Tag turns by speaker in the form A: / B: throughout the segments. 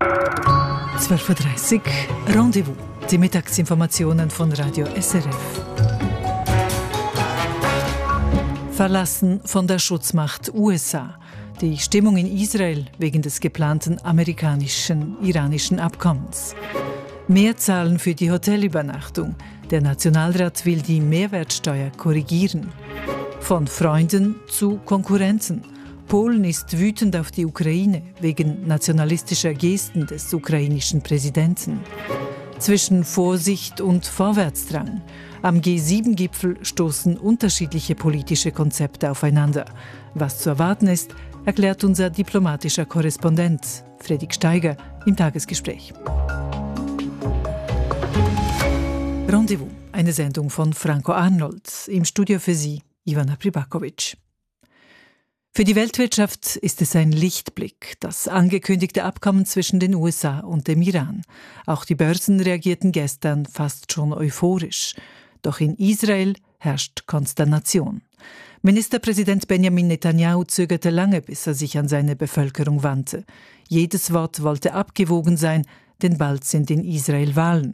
A: 12.30 Uhr, Rendezvous, die Mittagsinformationen von Radio SRF. Verlassen von der Schutzmacht USA. Die Stimmung in Israel wegen des geplanten amerikanischen-iranischen Abkommens. Mehr Zahlen für die Hotelübernachtung. Der Nationalrat will die Mehrwertsteuer korrigieren. Von Freunden zu Konkurrenten. Polen ist wütend auf die Ukraine wegen nationalistischer Gesten des ukrainischen Präsidenten. Zwischen Vorsicht und Vorwärtsdrang. Am G7-Gipfel stoßen unterschiedliche politische Konzepte aufeinander. Was zu erwarten ist, erklärt unser diplomatischer Korrespondent Fredrik Steiger im Tagesgespräch. Rendezvous, eine Sendung von Franco Arnold. Im Studio für Sie Ivana Pribakovic. Für die Weltwirtschaft ist es ein Lichtblick, das angekündigte Abkommen zwischen den USA und dem Iran. Auch die Börsen reagierten gestern fast schon euphorisch. Doch in Israel herrscht Konsternation. Ministerpräsident Benjamin Netanyahu zögerte lange, bis er sich an seine Bevölkerung wandte. Jedes Wort wollte abgewogen sein, denn bald sind in Israel Wahlen.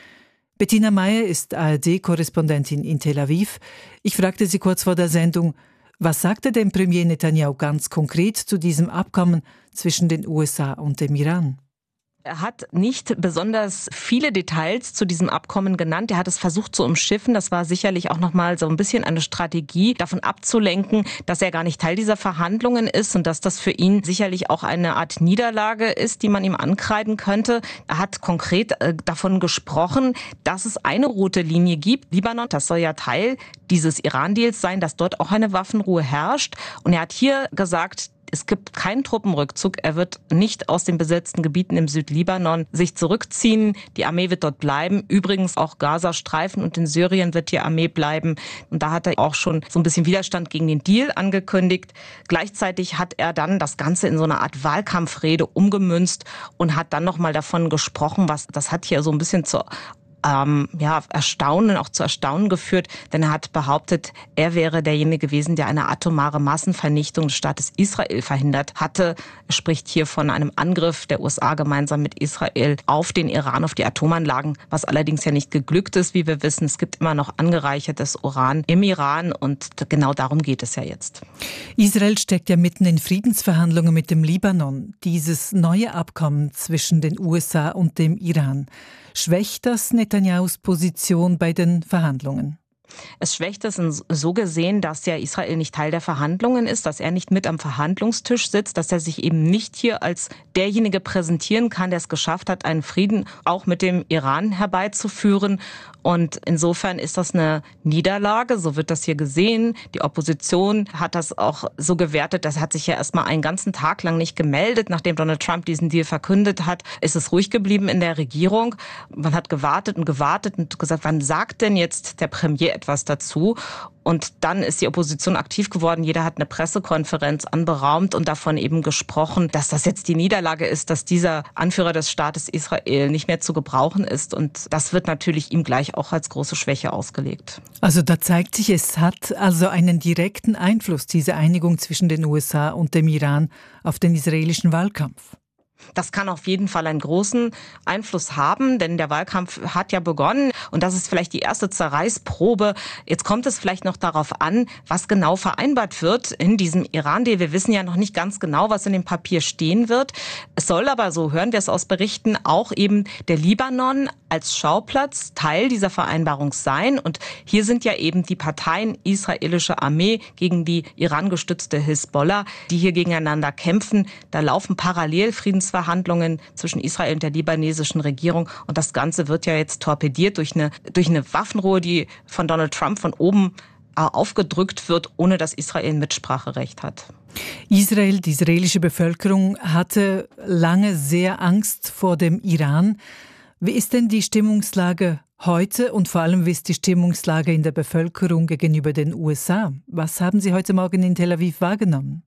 A: Bettina Meyer ist ARD-Korrespondentin in Tel Aviv. Ich fragte sie kurz vor der Sendung, was sagte denn Premier Netanyahu ganz konkret zu diesem Abkommen zwischen den USA und dem Iran?
B: Er hat nicht besonders viele Details zu diesem Abkommen genannt. Er hat es versucht zu umschiffen. Das war sicherlich auch nochmal so ein bisschen eine Strategie, davon abzulenken, dass er gar nicht Teil dieser Verhandlungen ist und dass das für ihn sicherlich auch eine Art Niederlage ist, die man ihm ankreiden könnte. Er hat konkret davon gesprochen, dass es eine rote Linie gibt. Libanon, das soll ja Teil dieses Iran-Deals sein, dass dort auch eine Waffenruhe herrscht. Und er hat hier gesagt, es gibt keinen Truppenrückzug. Er wird nicht aus den besetzten Gebieten im Südlibanon sich zurückziehen. Die Armee wird dort bleiben. Übrigens auch Gazastreifen und in Syrien wird die Armee bleiben. Und da hat er auch schon so ein bisschen Widerstand gegen den Deal angekündigt. Gleichzeitig hat er dann das Ganze in so eine Art Wahlkampfrede umgemünzt und hat dann nochmal davon gesprochen, das hat hier so ein bisschen zu Erstaunen, auch zu Erstaunen geführt, denn er hat behauptet, er wäre derjenige gewesen, der eine atomare Massenvernichtung des Staates Israel verhindert hatte. Er spricht hier von einem Angriff der USA gemeinsam mit Israel auf den Iran, auf die Atomanlagen, was allerdings ja nicht geglückt ist, wie wir wissen. Es gibt immer noch angereichertes Uran im Iran und genau darum geht es ja jetzt.
A: Israel steckt ja mitten in Friedensverhandlungen mit dem Libanon. Dieses neue Abkommen zwischen den USA und dem Iran. Schwächt das Netanyahus Position bei den Verhandlungen?
B: Es schwächt es so gesehen, dass ja Israel nicht Teil der Verhandlungen ist, dass er nicht mit am Verhandlungstisch sitzt, dass er sich eben nicht hier als derjenige präsentieren kann, der es geschafft hat, einen Frieden auch mit dem Iran herbeizuführen. Und insofern ist das eine Niederlage, so wird das hier gesehen. Die Opposition hat das auch so gewertet, das hat sich ja erstmal einen ganzen Tag lang nicht gemeldet. Nachdem Donald Trump diesen Deal verkündet hat, ist es ruhig geblieben in der Regierung. Man hat gewartet und gesagt, wann sagt denn jetzt der Premier etwas dazu? Und dann ist die Opposition aktiv geworden. Jeder hat eine Pressekonferenz anberaumt und davon eben gesprochen, dass das jetzt die Niederlage ist, dass dieser Anführer des Staates Israel nicht mehr zu gebrauchen ist. Und das wird natürlich ihm gleich auch als große Schwäche ausgelegt.
A: Also da zeigt sich, es hat also einen direkten Einfluss, diese Einigung zwischen den USA und dem Iran, auf den israelischen Wahlkampf.
B: Das kann auf jeden Fall einen großen Einfluss haben, denn der Wahlkampf hat ja begonnen und das ist vielleicht die erste Zerreißprobe. Jetzt kommt es vielleicht noch darauf an, was genau vereinbart wird in diesem Iran-Deal. Wir wissen ja noch nicht ganz genau, was in dem Papier stehen wird. Es soll aber, so hören wir es aus Berichten, auch eben der Libanon als Schauplatz Teil dieser Vereinbarung sein. Und hier sind ja eben die Parteien israelische Armee gegen die Iran gestützte Hisbollah, die hier gegeneinander kämpfen. Da laufen parallel Friedensverhandlungen zwischen Israel und der libanesischen Regierung. Und das Ganze wird ja jetzt torpediert durch eine Waffenruhe, die von Donald Trump von oben aufgedrückt wird, ohne dass Israel ein Mitspracherecht hat.
A: Israel, die israelische Bevölkerung hatte lange sehr Angst vor dem Iran. Wie ist denn die Stimmungslage heute und vor allem wie ist die Stimmungslage in der Bevölkerung gegenüber den USA? Was haben Sie heute Morgen in Tel Aviv wahrgenommen?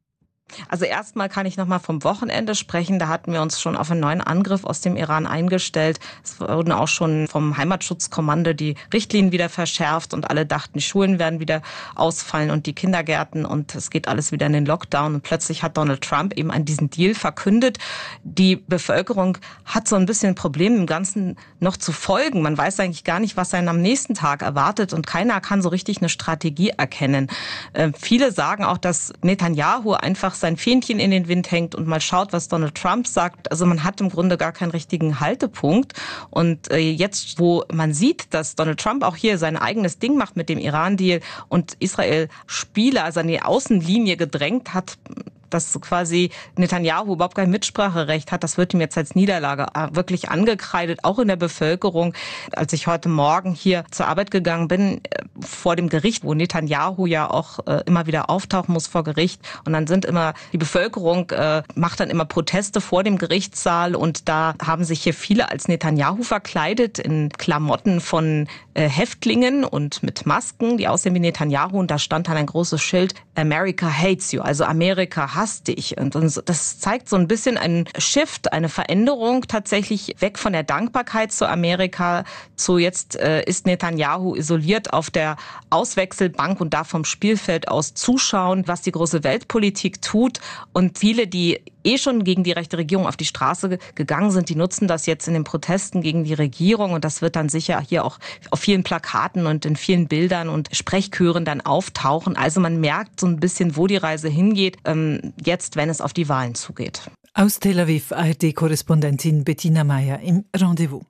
B: Also erstmal kann ich nochmal vom Wochenende sprechen. Da hatten wir uns schon auf einen neuen Angriff aus dem Iran eingestellt. Es wurden auch schon vom Heimatschutzkommando die Richtlinien wieder verschärft und alle dachten, die Schulen werden wieder ausfallen und die Kindergärten und es geht alles wieder in den Lockdown. Und plötzlich hat Donald Trump eben an diesen Deal verkündet. Die Bevölkerung hat so ein bisschen ein Problem, im Ganzen noch zu folgen. Man weiß eigentlich gar nicht, was einen am nächsten Tag erwartet und keiner kann so richtig eine Strategie erkennen. Viele sagen auch, dass Netanyahu einfach sein Fähnchen in den Wind hängt und mal schaut, was Donald Trump sagt. Also man hat im Grunde gar keinen richtigen Haltepunkt. Und jetzt, wo man sieht, dass Donald Trump auch hier sein eigenes Ding macht mit dem Iran-Deal und Israel Spieler, also an die Außenlinie gedrängt hat, dass quasi Netanyahu überhaupt kein Mitspracherecht hat, das wird ihm jetzt als Niederlage wirklich angekreidet, auch in der Bevölkerung. Als ich heute Morgen hier zur Arbeit gegangen bin, vor dem Gericht, wo Netanyahu ja auch immer wieder auftauchen muss vor Gericht, und dann sind immer, die Bevölkerung macht dann immer Proteste vor dem Gerichtssaal und da haben sich hier viele als Netanyahu verkleidet in Klamotten von Häftlingen und mit Masken, die aussehen wie Netanyahu, und da stand dann ein großes Schild, America hates you, also Amerika hasst dich. Und das zeigt so ein bisschen einen Shift, eine Veränderung tatsächlich weg von der Dankbarkeit zu Amerika zu jetzt ist Netanyahu isoliert auf der Auswechselbank und darf vom Spielfeld aus zuschauen, was die große Weltpolitik tut. Und viele, die schon gegen die rechte Regierung auf die Straße gegangen sind, die nutzen das jetzt in den Protesten gegen die Regierung und das wird dann sicher hier auch auf vielen Plakaten und in vielen Bildern und Sprechchören dann auftauchen. Also man merkt so ein bisschen, wo die Reise hingeht, jetzt, wenn es auf die Wahlen zugeht.
A: Aus Tel Aviv, ARD-Korrespondentin Bettina Meyer im Rendezvous.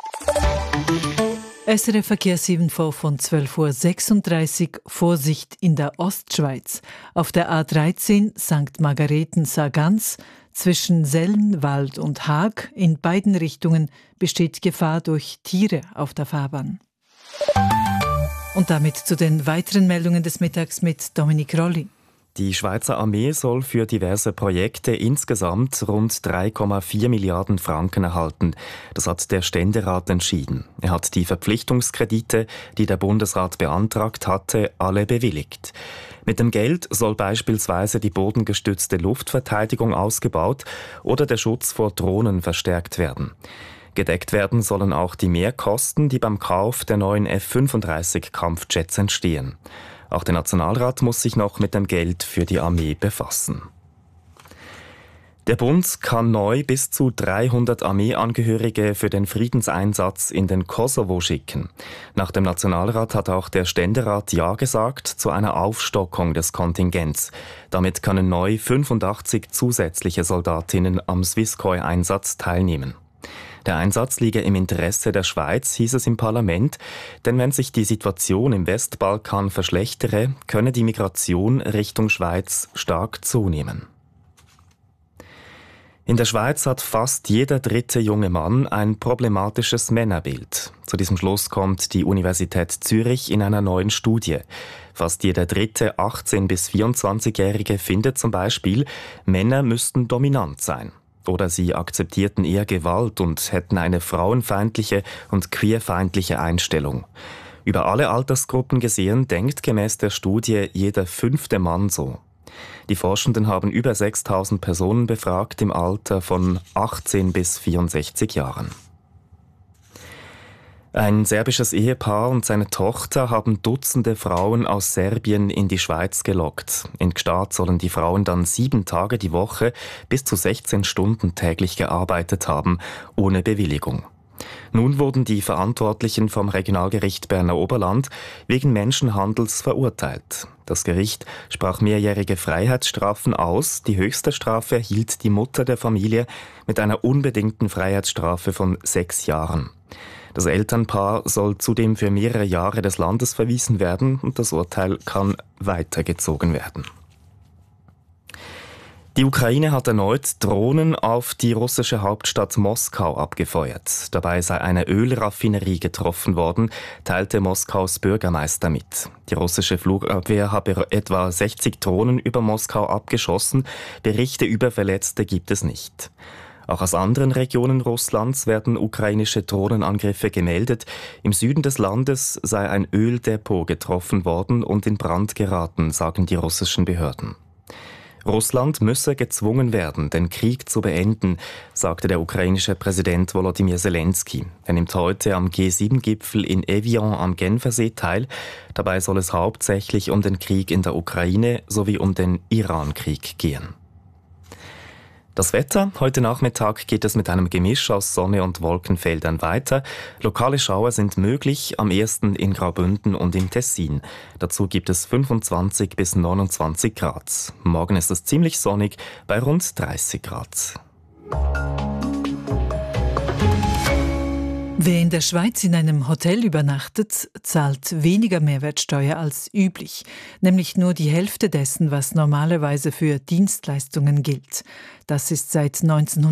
A: SRF Verkehrsinfo von 12.36 Uhr. Vorsicht in der Ostschweiz. Auf der A13 St. Margareten-Sargans zwischen Sellenwald und Haag in beiden Richtungen besteht Gefahr durch Tiere auf der Fahrbahn. Und damit zu den weiteren Meldungen des Mittags mit Dominik Rolli.
C: Die Schweizer Armee soll für diverse Projekte insgesamt rund 3,4 Milliarden Franken erhalten. Das hat der Ständerat entschieden. Er hat die Verpflichtungskredite, die der Bundesrat beantragt hatte, alle bewilligt. Mit dem Geld soll beispielsweise die bodengestützte Luftverteidigung ausgebaut oder der Schutz vor Drohnen verstärkt werden. Gedeckt werden sollen auch die Mehrkosten, die beim Kauf der neuen F-35-Kampfjets entstehen. Auch der Nationalrat muss sich noch mit dem Geld für die Armee befassen. Der Bund kann neu bis zu 300 Armeeangehörige für den Friedenseinsatz in den Kosovo schicken. Nach dem Nationalrat hat auch der Ständerat Ja gesagt zu einer Aufstockung des Kontingents. Damit können neu 85 zusätzliche Soldatinnen am Swisskoi-Einsatz teilnehmen. Der Einsatz liege im Interesse der Schweiz, hieß es im Parlament, denn wenn sich die Situation im Westbalkan verschlechtere, könne die Migration Richtung Schweiz stark zunehmen. In der Schweiz hat fast jeder dritte junge Mann ein problematisches Männerbild. Zu diesem Schluss kommt die Universität Zürich in einer neuen Studie. Fast jeder dritte 18- bis 24-Jährige findet zum Beispiel, Männer müssten dominant sein. Oder sie akzeptierten eher Gewalt und hätten eine frauenfeindliche und queerfeindliche Einstellung. Über alle Altersgruppen gesehen denkt gemäß der Studie jeder 5. Mann so. Die Forschenden haben über 6.000 Personen befragt im Alter von 18 bis 64 Jahren. Ein serbisches Ehepaar und seine Tochter haben Dutzende Frauen aus Serbien in die Schweiz gelockt. In Gstaad sollen die Frauen dann 7 Tage die Woche bis zu 16 Stunden täglich gearbeitet haben, ohne Bewilligung. Nun wurden die Verantwortlichen vom Regionalgericht Berner Oberland wegen Menschenhandels verurteilt. Das Gericht sprach mehrjährige Freiheitsstrafen aus. Die höchste Strafe erhielt die Mutter der Familie mit einer unbedingten Freiheitsstrafe von 6 Jahren. Das Elternpaar soll zudem für mehrere Jahre des Landes verwiesen werden und das Urteil kann weitergezogen werden. Die Ukraine hat erneut Drohnen auf die russische Hauptstadt Moskau abgefeuert. Dabei sei eine Ölraffinerie getroffen worden, teilte Moskaus Bürgermeister mit. Die russische Flugabwehr habe etwa 60 Drohnen über Moskau abgeschossen. Berichte über Verletzte gibt es nicht. Auch aus anderen Regionen Russlands werden ukrainische Drohnenangriffe gemeldet. Im Süden des Landes sei ein Öldepot getroffen worden und in Brand geraten, sagen die russischen Behörden. Russland müsse gezwungen werden, den Krieg zu beenden, sagte der ukrainische Präsident Volodymyr Zelensky. Er nimmt heute am G7-Gipfel in Evian am Genfersee teil. Dabei soll es hauptsächlich um den Krieg in der Ukraine sowie um den Iran-Krieg gehen. Das Wetter. Heute Nachmittag geht es mit einem Gemisch aus Sonne und Wolkenfeldern weiter. Lokale Schauer sind möglich, am ehesten in Graubünden und im Tessin. Dazu gibt es 25 bis 29 Grad. Morgen ist es ziemlich sonnig bei rund 30 Grad.
A: Wer in der Schweiz in einem Hotel übernachtet, zahlt weniger Mehrwertsteuer als üblich, nämlich nur die Hälfte dessen, was normalerweise für Dienstleistungen gilt. Das ist seit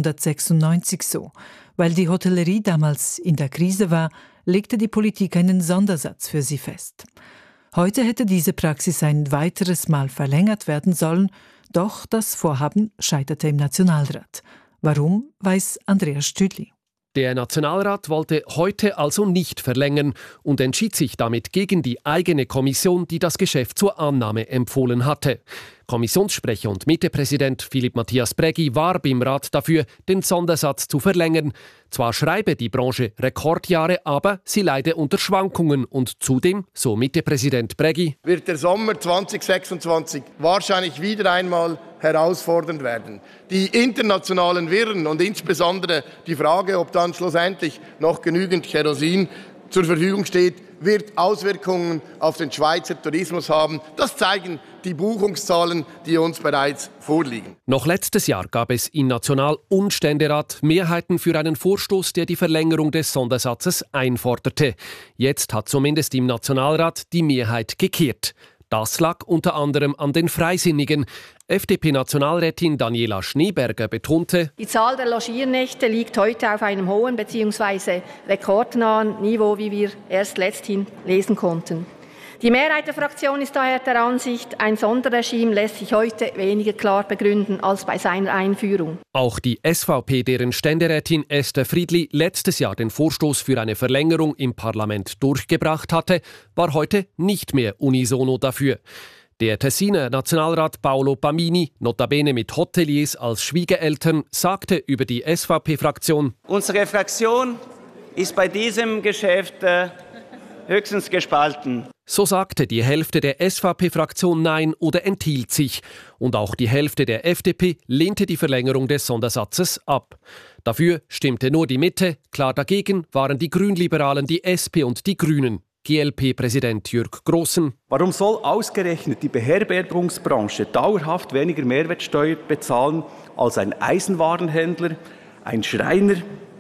A: 1996 so. Weil die Hotellerie damals in der Krise war, legte die Politik einen Sondersatz für sie fest. Heute hätte diese Praxis ein weiteres Mal verlängert werden sollen, doch das Vorhaben scheiterte im Nationalrat. Warum, weiß Andreas Stüdli.
D: Der Nationalrat wollte heute also nicht verlängern und entschied sich damit gegen die eigene Kommission, die das Geschäft zur Annahme empfohlen hatte. Kommissionssprecher und Mittepräsident Philipp Matthias Brägi warb im Rat dafür, den Sondersatz zu verlängern. Zwar schreibe die Branche Rekordjahre, aber sie leide unter Schwankungen und zudem, so Mittepräsident Brägi,
E: wird der Sommer 2026 wahrscheinlich wieder einmal herausfordernd werden. Die internationalen Wirren und insbesondere die Frage, ob dann schlussendlich noch genügend Kerosin zur Verfügung steht, wird Auswirkungen auf den Schweizer Tourismus haben. Das zeigen die Buchungszahlen, die uns bereits vorliegen.
D: Noch letztes Jahr gab es in National- und Ständerat Mehrheiten für einen Vorstoß, der die Verlängerung des Sondersatzes einforderte. Jetzt hat zumindest im Nationalrat die Mehrheit gekehrt. Das lag unter anderem an den Freisinnigen. FDP-Nationalrätin Daniela Schneeberger betonte,
F: die Zahl der Logiernächte liegt heute auf einem hohen bzw. rekordnahen Niveau, wie wir erst letzthin lesen konnten. Die Mehrheit der Fraktion ist daher der Ansicht, ein Sonderregime lässt sich heute weniger klar begründen als bei seiner Einführung.
D: Auch die SVP, deren Ständerätin Esther Friedli letztes Jahr den Vorstoß für eine Verlängerung im Parlament durchgebracht hatte, war heute nicht mehr unisono dafür. Der Tessiner Nationalrat Paolo Pamini, notabene mit Hoteliers als Schwiegereltern, sagte über die SVP-Fraktion:
G: Unsere Fraktion ist bei diesem Geschäft höchstens gespalten.
D: So sagte die Hälfte der SVP-Fraktion Nein oder enthielt sich. Und auch die Hälfte der FDP lehnte die Verlängerung des Sondersatzes ab. Dafür stimmte nur die Mitte, klar dagegen waren die Grünliberalen, die SP und die Grünen. GLP-Präsident Jürg Grossen:
H: Warum soll ausgerechnet die Beherbergungsbranche dauerhaft weniger Mehrwertsteuer bezahlen als ein Eisenwarenhändler, ein Schreiner,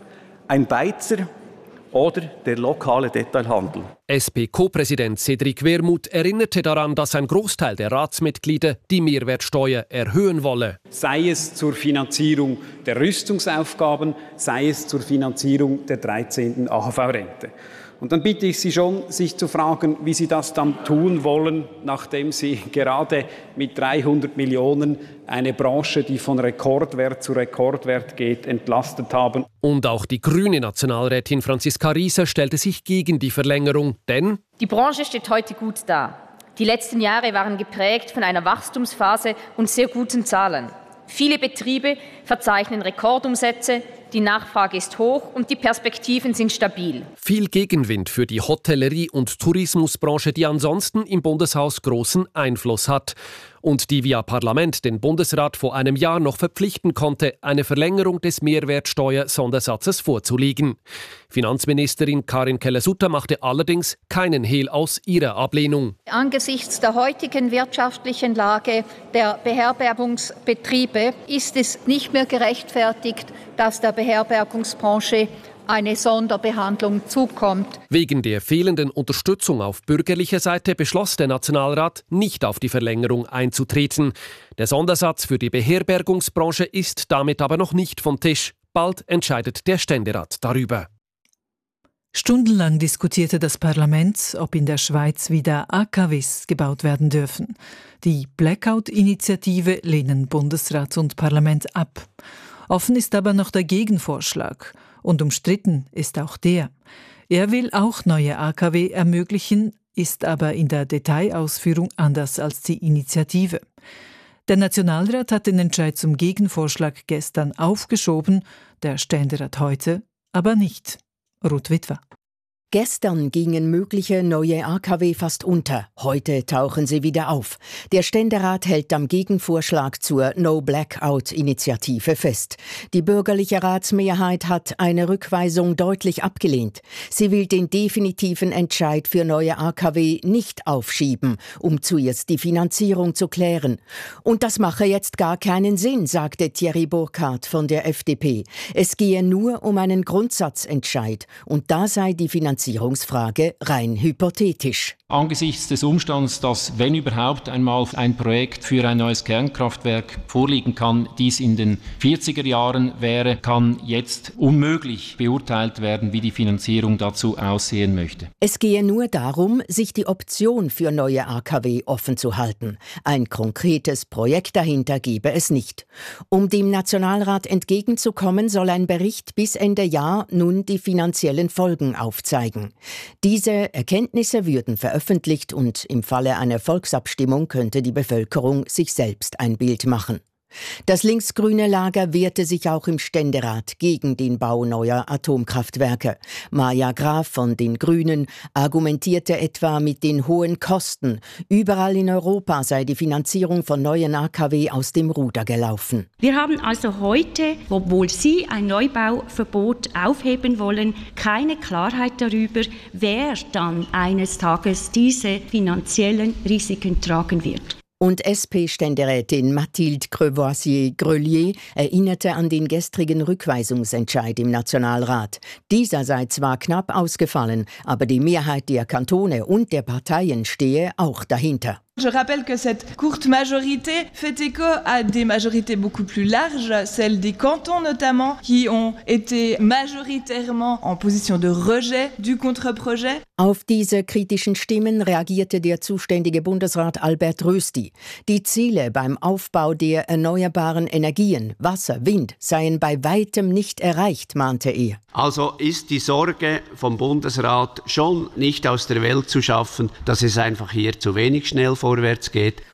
H: ein Beizer oder der lokale Detailhandel?
D: SP-Co-Präsident Cédric Wermuth erinnerte daran, dass ein Großteil der Ratsmitglieder die Mehrwertsteuer erhöhen wolle.
I: Sei es zur Finanzierung der Rüstungsaufgaben, sei es zur Finanzierung der 13. AHV-Rente. Und dann bitte ich Sie schon, sich zu fragen, wie Sie das dann tun wollen, nachdem Sie gerade mit 300 Millionen eine Branche, die von Rekordwert zu Rekordwert geht, entlastet haben.
D: Und auch die grüne Nationalrätin Franziska Rieser stellte sich gegen die Verlängerung, denn
J: die Branche steht heute gut da. Die letzten Jahre waren geprägt von einer Wachstumsphase und sehr guten Zahlen. Viele Betriebe verzeichnen Rekordumsätze, die Nachfrage ist hoch und die Perspektiven sind stabil.
D: Viel Gegenwind für die Hotellerie- und Tourismusbranche, die ansonsten im Bundeshaus großen Einfluss hat und die via Parlament den Bundesrat vor einem Jahr noch verpflichten konnte, eine Verlängerung des Mehrwertsteuer-Sondersatzes vorzulegen. Finanzministerin Karin Keller-Sutter machte allerdings keinen Hehl aus ihrer Ablehnung.
K: Angesichts der heutigen wirtschaftlichen Lage der Beherbergungsbetriebe ist es nicht mehr gerechtfertigt, dass der Beherbergungsbranche eine Sonderbehandlung zukommt.
D: Wegen der fehlenden Unterstützung auf bürgerlicher Seite beschloss der Nationalrat, nicht auf die Verlängerung einzutreten. Der Sondersatz für die Beherbergungsbranche ist damit aber noch nicht vom Tisch. Bald entscheidet der Ständerat darüber.
A: Stundenlang diskutierte das Parlament, ob in der Schweiz wieder AKWs gebaut werden dürfen. Die Blackout-Initiative lehnen Bundesrat und Parlament ab. Offen ist aber noch der Gegenvorschlag. Und umstritten ist auch der. Er will auch neue AKW ermöglichen, ist aber in der Detailausführung anders als die Initiative. Der Nationalrat hat den Entscheid zum Gegenvorschlag gestern aufgeschoben, der Ständerat heute aber nicht. Ruth Witwer.
L: Gestern gingen mögliche neue AKW fast unter. Heute tauchen sie wieder auf. Der Ständerat hält am Gegenvorschlag zur No-Blackout-Initiative fest. Die bürgerliche Ratsmehrheit hat eine Rückweisung deutlich abgelehnt. Sie will den definitiven Entscheid für neue AKW nicht aufschieben, um zuerst die Finanzierung zu klären. Und das mache jetzt gar keinen Sinn, sagte Thierry Burkhardt von der FDP. Es gehe nur um einen Grundsatzentscheid und da sei die Finanzierungsfrage rein hypothetisch.
M: Angesichts des Umstands, dass, wenn überhaupt einmal ein Projekt für ein neues Kernkraftwerk vorliegen kann, dies in den 40er Jahren wäre, kann jetzt unmöglich beurteilt werden, wie die Finanzierung dazu aussehen möchte.
L: Es gehe nur darum, sich die Option für neue AKW offen zu halten. Ein konkretes Projekt dahinter gebe es nicht. Um dem Nationalrat entgegenzukommen, soll ein Bericht bis Ende Jahr nun die finanziellen Folgen aufzeigen. Diese Erkenntnisse würden veröffentlicht und im Falle einer Volksabstimmung könnte die Bevölkerung sich selbst ein Bild machen. Das linksgrüne Lager wehrte sich auch im Ständerat gegen den Bau neuer Atomkraftwerke. Maja Graf von den Grünen argumentierte etwa mit den hohen Kosten. Überall in Europa sei die Finanzierung von neuen AKW aus dem Ruder gelaufen.
N: Wir haben also heute, obwohl Sie ein Neubauverbot aufheben wollen, keine Klarheit darüber, wer dann eines Tages diese finanziellen Risiken tragen wird.
L: Und SP-Ständerätin Mathilde Crevoisier-Grelier erinnerte an den gestrigen Rückweisungsentscheid im Nationalrat. Dieser sei zwar knapp ausgefallen, aber die Mehrheit der Kantone und der Parteien stehe auch dahinter.
O: Je rappelle que cette courte majorité fait écho à des majorités beaucoup plus larges, celles des cantons notamment, qui ont été majoritairement en position de rejet du Contre-Projet.
L: Auf diese kritischen Stimmen reagierte der zuständige Bundesrat Albert Rösti. Die Ziele beim Aufbau der erneuerbaren Energien, Wasser, Wind, seien bei weitem nicht erreicht, mahnte er.
P: Also ist die Sorge vom Bundesrat schon nicht aus der Welt zu schaffen, dass es einfach hier zu wenig schnell vorwärts geht.